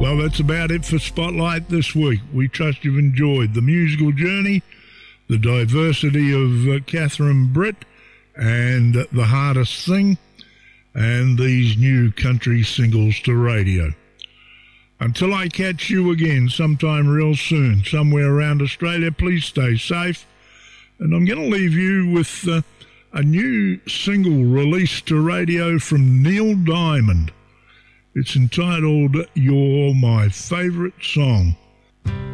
Well, that's about it for Spotlight this week. We trust you've enjoyed the musical journey, the diversity of Catherine Britt, and The Hardest Thing, and these new country singles to radio. Until I catch you again sometime real soon, somewhere around Australia, please stay safe. And I'm going to leave you with a new single released to radio from Neil Diamond. It's entitled You're My Favorite Song.